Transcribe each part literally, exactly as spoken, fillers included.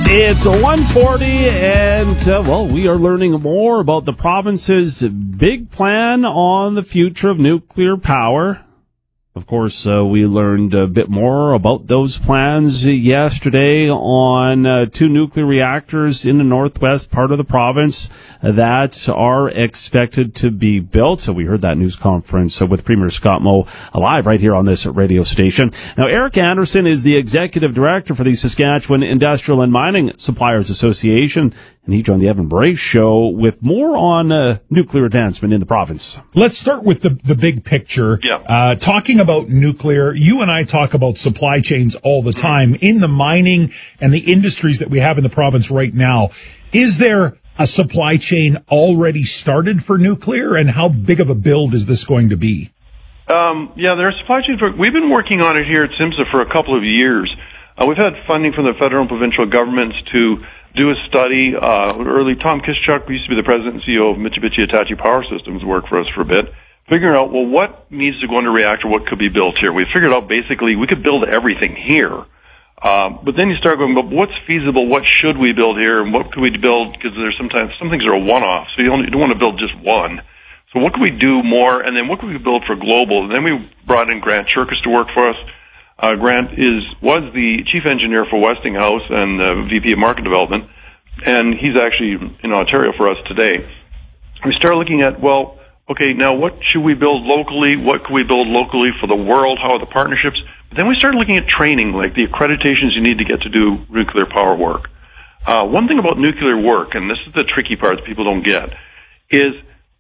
It's one forty, and, uh, well, we are learning more about the province's big plan on the future of nuclear power. Of course, uh, we learned a bit more about those plans yesterday on uh, two nuclear reactors in the northwest part of the province that are expected to be built. So we heard that news conference uh, with Premier Scott Moe live right here on this radio station. Now, Eric Anderson is the executive director for the Saskatchewan Industrial and Mining Suppliers Association, and he joined the Evan Bray Show with more on uh, nuclear advancement in the province. Let's start with the, the big picture. Yeah. Uh, talking about nuclear, you and I talk about supply chains all the time. In the mining and the industries that we have in the province right now, is there a supply chain already started for nuclear, and how big of a build is this going to be? Um, yeah, there's supply chain. For, we've been working on it here at SIMSA for a couple of years. Uh, we've had funding from the federal and provincial governments to do a study. Uh, early, Tom Kiszczuk, who used to be the president and C E O of Mitsubishi Hitachi Power Systems, worked for us for a bit, figuring out, well, what needs to go into a reactor, what could be built here. We figured out basically we could build everything here. Um, but then you start going, but what's feasible? What should we build here? And what could we build? Because there's sometimes, some things are a one-off, so you don't, you don't want to build just one. So what could we do more? And then what could we build for global? And then we brought in Grant Shurkis to work for us. Uh, Grant is, was the chief engineer for Westinghouse and uh, V P of market development. And he's actually in Ontario for us today. We started looking at, well, okay, now what should we build locally? What can we build locally for the world? How are the partnerships? But then we started looking at training, like the accreditations you need to get to do nuclear power work. Uh, one thing about nuclear work, and this is the tricky part that people don't get, is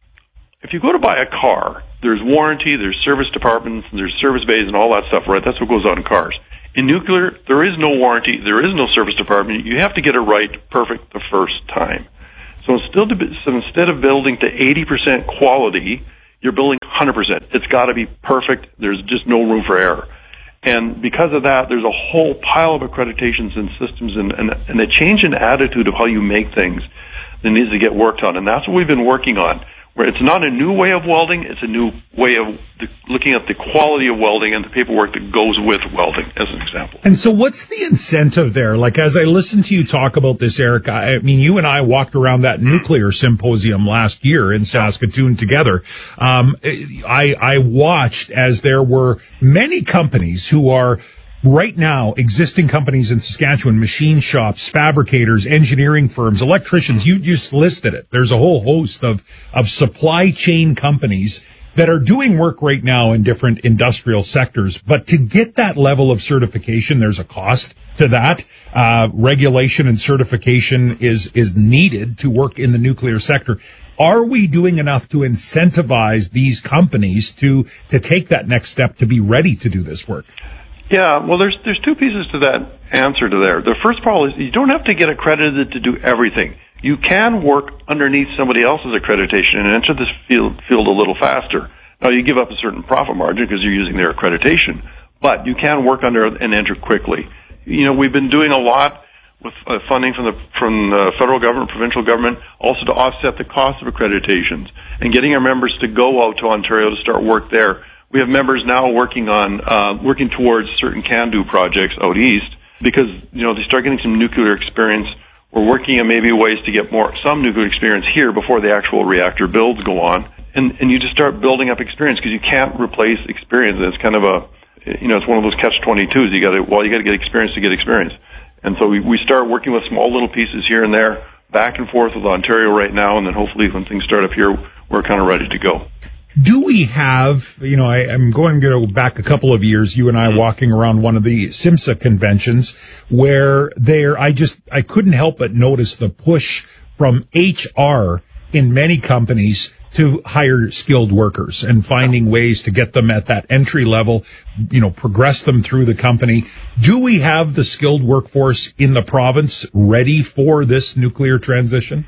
if you go to buy a car, there's warranty, there's service departments, there's service bays and all that stuff, right? That's what goes on in cars. In nuclear, there is no warranty, there is no service department. You have to get it right perfect the first time. So instead of, so instead of building to eighty percent quality, you're building one hundred percent. It's got to be perfect. There's just no room for error. And because of that, there's a whole pile of accreditations and systems and, and, and a change in attitude of how you make things that needs to get worked on. And that's what we've been working on. Where it's not a new way of welding, it's a new way of the, looking at the quality of welding and the paperwork that goes with welding, as an example. And so what's the incentive there? Like, as I listen to you talk about this, Eric, I, I mean, you and I walked around that nuclear symposium last year in Saskatoon together. Um, I, I watched as there were many companies who are right now, existing companies in Saskatchewan, machine shops, fabricators, engineering firms, electricians, you just listed it. There's a whole host of, of supply chain companies that are doing work right now in different industrial sectors. But to get that level of certification, there's a cost to that. Uh, regulation and certification is, is needed to work in the nuclear sector. Are we doing enough to incentivize these companies to, to take that next step to be ready to do this work? Yeah, well, there's there's two pieces to that answer to there. The first part is you don't have to get accredited to do everything. You can work underneath somebody else's accreditation and enter this field field a little faster. Now, you give up a certain profit margin because you're using their accreditation, but you can work under and enter quickly. You know, we've been doing a lot with uh, funding from the from the federal government, provincial government, also to offset the cost of accreditations and getting our members to go out to Ontario to start work there. We have members now working on, uh, working towards certain can-do projects out east because, you know, they start getting some nuclear experience. We're working on maybe ways to get more, some nuclear experience here before the actual reactor builds go on. And, and you just start building up experience because you can't replace experience. It's kind of a, you know, it's one of those catch twenty-twos. You gotta, well, you gotta get experience to get experience. And so we, we start working with small little pieces here and there, back and forth with Ontario right now, and then hopefully when things start up here, we're kind of ready to go. Do we have, you know, I, I'm going to go back a couple of years, you and I walking around one of the SIMSA conventions where there, I just, I couldn't help but notice the push from H R in many companies to hire skilled workers and finding ways to get them at that entry level, you know, progress them through the company. Do we have the skilled workforce in the province ready for this nuclear transition?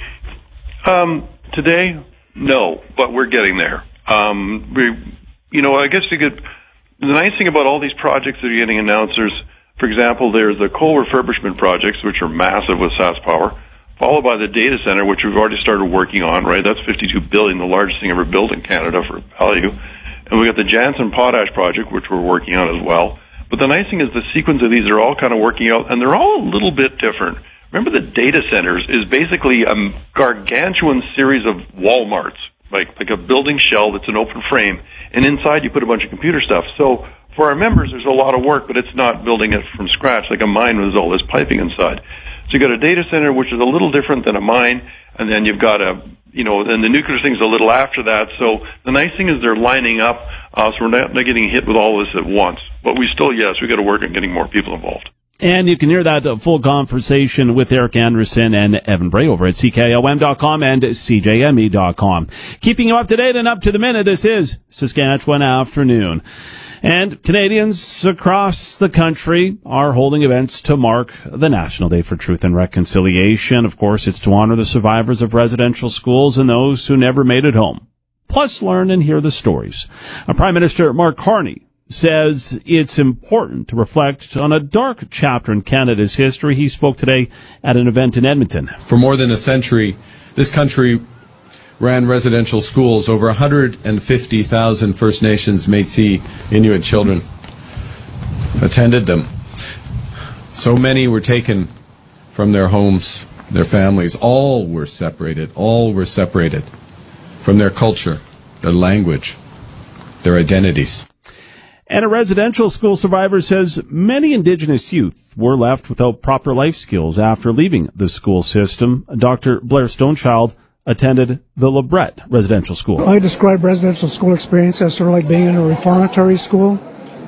Um, today, no, but we're getting there. Um, we, you know, I guess you could, the nice thing about all these projects that are getting announced, there's, for example, there's the coal refurbishment projects, which are massive with SaskPower, followed by the data center, which we've already started working on, right? That's fifty-two billion dollars, the largest thing ever built in Canada for value. And we got the Jansen Potash project, which we're working on as well. But the nice thing is the sequence of these are all kind of working out, and they're all a little bit different. Remember, the data centers is basically a gargantuan series of Walmarts, like like a building shell that's an open frame, and inside you put a bunch of computer stuff. So for our members, there's a lot of work, but it's not building it from scratch like a mine with all this piping inside. So you got a data center, which is a little different than a mine, and then you've got a, you know, and the nuclear thing's a little after that. So the nice thing is they're lining up, uh, so we're not, not getting hit with all this at once. But we still, yes, we got to work on getting more people involved. And you can hear that full conversation with Eric Anderson and Evan Bray over at C K O M dot com and C J M E dot com. Keeping you up to date and up to the minute, this is Saskatchewan Afternoon. And Canadians across the country are holding events to mark the National Day for Truth and Reconciliation. Of course, it's to honor the survivors of residential schools and those who never made it home. Plus, learn and hear the stories. Our Prime Minister Mark Carney says it's important to reflect on a dark chapter in Canada's history. He spoke today at an event in Edmonton. For more than a century, this country ran residential schools. Over one hundred fifty thousand First Nations, Métis, Inuit children attended them. So many were taken from their homes, their families. All were separated. All were separated from their culture, their language, their identities. And a residential school survivor says many Indigenous youth were left without proper life skills after leaving the school system. Doctor Blair Stonechild attended the LeBret Residential School. I describe residential school experience as sort of like being in a reformatory school,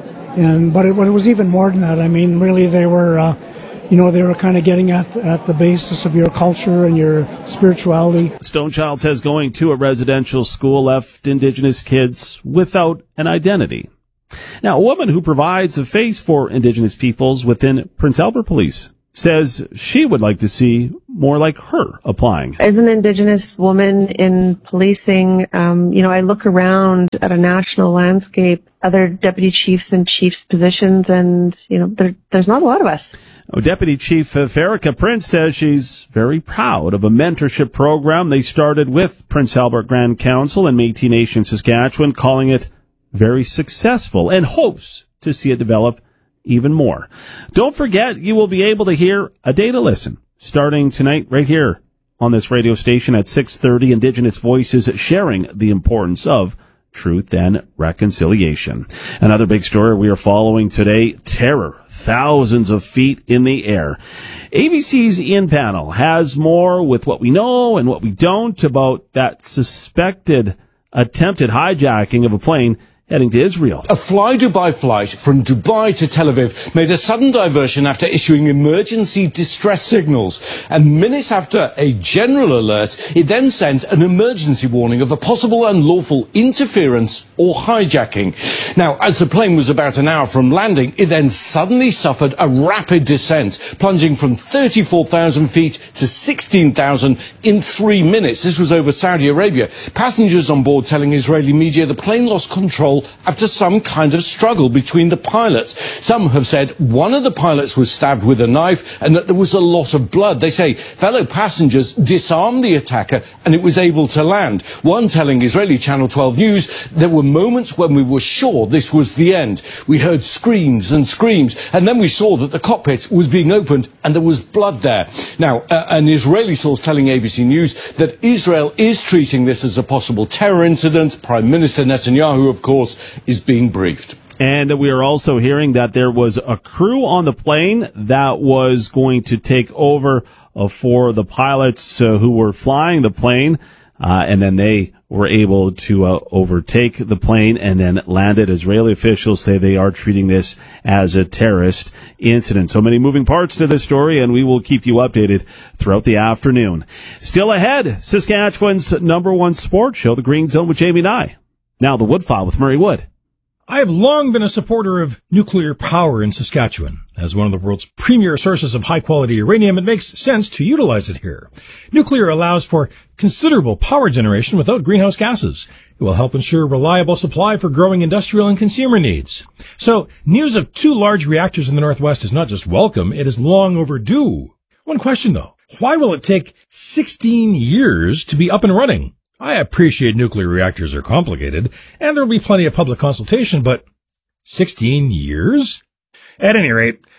and but it, but it was even more than that. I mean, really, they were, uh, you know, they were kind of getting at at the basis of your culture and your spirituality. Stonechild says going to a residential school left Indigenous kids without an identity. Now, a woman who provides a face for Indigenous peoples within Prince Albert Police says she would like to see more like her applying. As an Indigenous woman in policing, um, you know, I look around at a national landscape, other deputy chiefs and chiefs positions, and, you know, there, there's not a lot of us. Oh, Deputy Chief uh, Farika Prince says she's very proud of a mentorship program they started with Prince Albert Grand Council and Métis Nation Saskatchewan, calling it very successful, and hopes to see it develop even more. Don't forget, you will be able to hear A Day to Listen starting tonight right here on this radio station at six thirty. Indigenous voices sharing the importance of truth and reconciliation. Another big story we are following today, terror, thousands of feet in the air. A B C's Ian Panel has more with what we know and what we don't about that suspected attempted hijacking of a plane heading to Israel. A Fly Dubai flight from Dubai to Tel Aviv made a sudden diversion after issuing emergency distress signals. And minutes after a general alert, it then sent an emergency warning of a possible unlawful interference or hijacking. Now, as the plane was about an hour from landing, it then suddenly suffered a rapid descent, plunging from thirty-four thousand feet to sixteen thousand in three minutes. This was over Saudi Arabia. Passengers on board telling Israeli media the plane lost control after some kind of struggle between the pilots. Some have said one of the pilots was stabbed with a knife and that there was a lot of blood. They say fellow passengers disarmed the attacker and it was able to land. One telling Israeli Channel twelve News, there were moments when we were sure this was the end. We heard screams and screams, and then we saw that the cockpit was being opened and there was blood there. Now, uh, an Israeli source telling A B C News that Israel is treating this as a possible terror incident. Prime Minister Netanyahu, of course, is being briefed. And we are also hearing that there was a crew on the plane that was going to take over uh, for the pilots uh, who were flying the plane, uh, and then they were able to uh, overtake the plane and then landed. Israeli officials say they are treating this as a terrorist incident. So many moving parts to this story, and we will keep you updated throughout the afternoon. Still ahead, Saskatchewan's number one sports show, The Green Zone with Jamie Nye. Now the Wood File with Murray Wood. I have long been a supporter of nuclear power in Saskatchewan. As one of the world's premier sources of high-quality uranium, it makes sense to utilize it here. Nuclear allows for considerable power generation without greenhouse gases. It will help ensure reliable supply for growing industrial and consumer needs. So, news of two large reactors in the Northwest is not just welcome, it is long overdue. One question, though. Why will it take sixteen years to be up and running? I appreciate nuclear reactors are complicated, and there will be plenty of public consultation, but sixteen years? At any rate,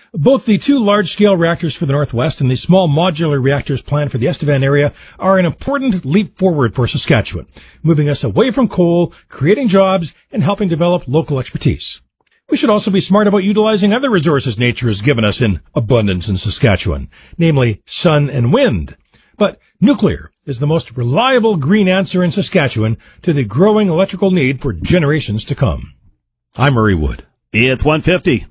Both the two large-scale reactors for the Northwest and the small modular reactors planned for the Estevan area are an important leap forward for Saskatchewan, moving us away from coal, creating jobs, and helping develop local expertise. We should also be smart about utilizing other resources nature has given us in abundance in Saskatchewan, namely sun and wind. But nuclear is the most reliable green answer in Saskatchewan to the growing electrical need for generations to come. I'm Murray Wood. It's one fifty.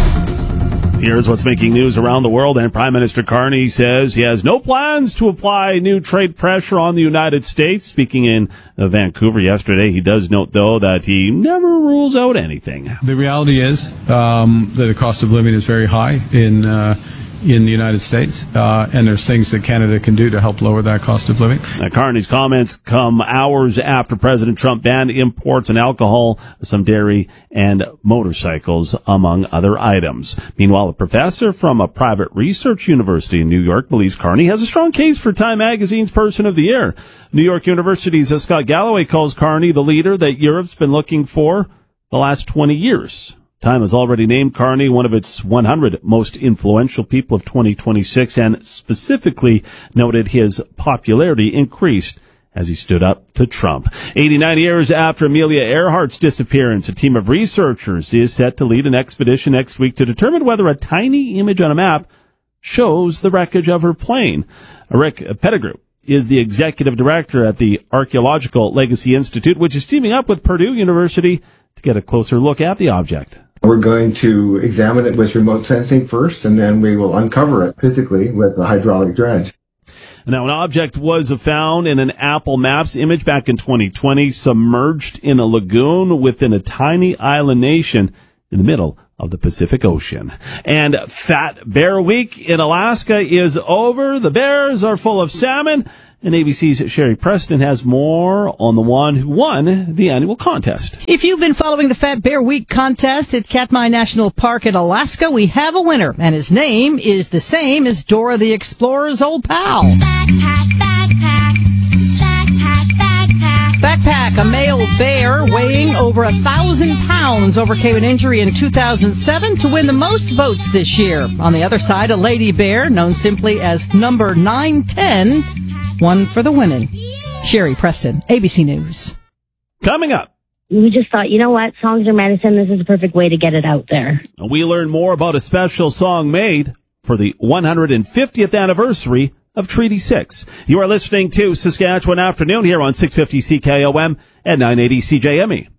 Here's what's making news around the world, and Prime Minister Carney says he has no plans to apply new trade pressure on the United States. Speaking in uh, Vancouver yesterday, he does note, though, that he never rules out anything. The reality is um, that the cost of living is very high in uh, in the United States, uh, and there's things that Canada can do to help lower that cost of living. Uh, Carney's comments come hours after President Trump banned imports on alcohol, some dairy, and motorcycles, among other items. Meanwhile, a professor from a private research university in New York believes Carney has a strong case for Time Magazine's Person of the Year. New York University's uh, Scott Galloway calls Carney the leader that Europe's been looking for the last twenty years. Time has already named Carney one of its one hundred most influential people of twenty twenty-six and specifically noted his popularity increased as he stood up to Trump. eighty-nine years after Amelia Earhart's disappearance, a team of researchers is set to lead an expedition next week to determine whether a tiny image on a map shows the wreckage of her plane. Rick Pettigrew is the executive director at the Archaeological Legacy Institute, which is teaming up with Purdue University to get a closer look at the object. We're going to examine it with remote sensing first, and then we will uncover it physically with a hydraulic dredge. Now, an object was found in an Apple Maps image back in twenty twenty, submerged in a lagoon within a tiny island nation in the middle of the Pacific Ocean. And Fat Bear Week in Alaska is over. The bears are full of salmon. And A B C's Sherry Preston has more on the one who won the annual contest. If you've been following the Fat Bear Week contest at Katmai National Park in Alaska, we have a winner, and his name is the same as Dora the Explorer's old pal. Backpack, backpack, backpack, backpack. Backpack, a male bear weighing over a thousand pounds, overcame an injury in two thousand seven to win the most votes this year. On the other side, a lady bear, known simply as number nine ten, one for the women. Sherry Preston, A B C News. Coming up. We just thought, you know what? Songs are medicine. This is a perfect way to get it out there. We learn more about a special song made for the one hundred fiftieth anniversary of Treaty six. You are listening to Saskatchewan Afternoon here on six fifty C K O M and nine eighty C J M E.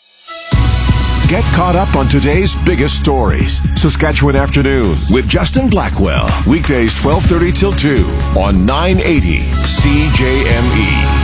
Get caught up on today's biggest stories. Saskatchewan Afternoon with Justin Blackwell. Weekdays twelve thirty till two on nine eighty C J M E.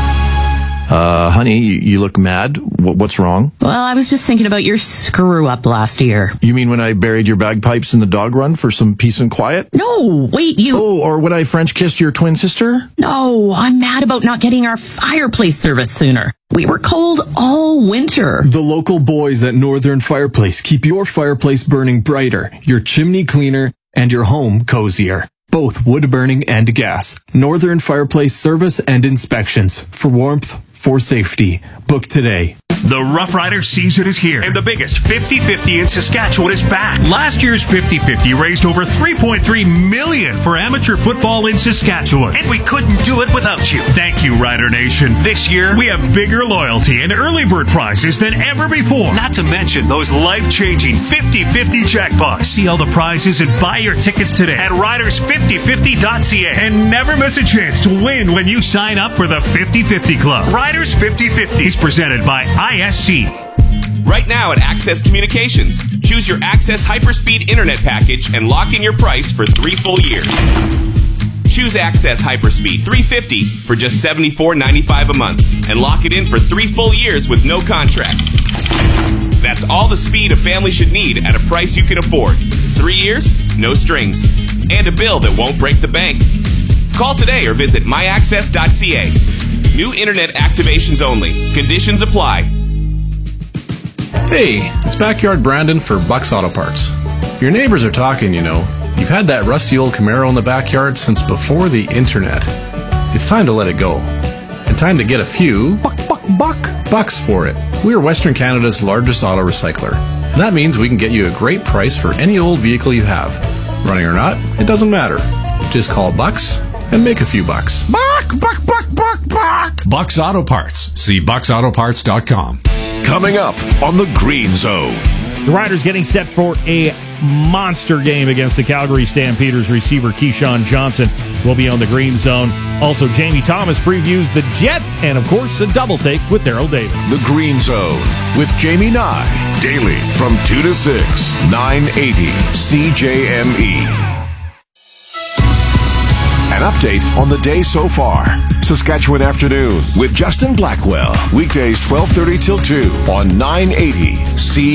Uh, honey, you, you look mad. W- what's wrong? Well, I was just thinking about your screw up last year. You mean when I buried your bagpipes in the dog run for some peace and quiet? No, wait, you... Oh, or when I French kissed your twin sister? No, I'm mad about not getting our fireplace service sooner. We were cold all winter. The local boys at Northern Fireplace keep your fireplace burning brighter, your chimney cleaner, and your home cozier. Both wood burning and gas. Northern Fireplace service and inspections. For warmth, for safety. Book today. The Rough Rider season is here, and the biggest fifty fifty in Saskatchewan is back. Last year's fifty fifty raised over three point three million dollars for amateur football in Saskatchewan, and we couldn't do it without you. Thank you, Rider Nation. This year, we have bigger loyalty and early bird prizes than ever before. Not to mention those life-changing fifty fifty jackpots. See all the prizes and buy your tickets today at riders fifty fifty dot c a, and never miss a chance to win when you sign up for the fifty fifty Club. Riders fifty fifty is presented by I S C. Right now at Access Communications, choose your Access Hyperspeed Internet package and lock in your price for three full years. Choose Access Hyperspeed three fifty for just seventy-four ninety-five a month and lock it in for three full years with no contracts. That's all the speed a family should need at a price you can afford. Three years, no strings, and a bill that won't break the bank. Call today or visit my access dot c a. New internet activations only. Conditions apply. Hey, it's Backyard Brandon for Bucks Auto Parts. Your neighbors are talking, you know. You've had that rusty old Camaro in the backyard since before the internet. It's time to let it go. And time to get a few buck, buck, buck bucks for it. We are Western Canada's largest auto recycler. That means we can get you a great price for any old vehicle you have. Running or not, it doesn't matter. Just call Bucks and make a few bucks. Buck, buck, buck, buck, buck. Bucks Auto Parts. See bucks auto parts dot com. Coming up on the Green Zone. The Riders getting set for a monster game against the Calgary Stampeders. Receiver Keyshawn Johnson will be on the Green Zone. Also, Jamie Thomas previews the Jets, and of course, a double take with Daryl Davis. The Green Zone with Jamie Nye. Daily from two to six, nine eighty C J M E. An update on the day so far. Saskatchewan Afternoon with Justin Blackwell. Weekdays twelve thirty till two on nine eighty C